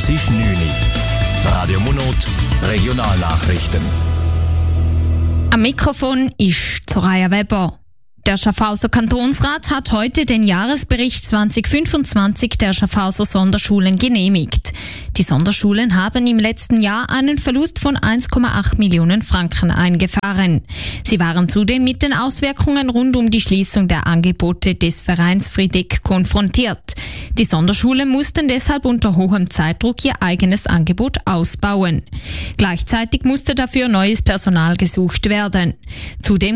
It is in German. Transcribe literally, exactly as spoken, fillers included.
Es ist neun Uhr. Radio Monot, Regionalnachrichten. Am Mikrofon ist Soraya Weber. Der Schaffhauser Kantonsrat hat heute den Jahresbericht zwanzig fünfundzwanzig der Schaffhauser Sonderschulen genehmigt. Die Sonderschulen haben im letzten Jahr einen Verlust von eins Komma acht Millionen Franken eingefahren. Sie waren zudem mit den Auswirkungen rund um die Schließung der Angebote des Vereins Friedeck konfrontiert. Die Sonderschulen mussten deshalb unter hohem Zeitdruck ihr eigenes Angebot ausbauen. Gleichzeitig musste dafür neues Personal gesucht werden. Zudem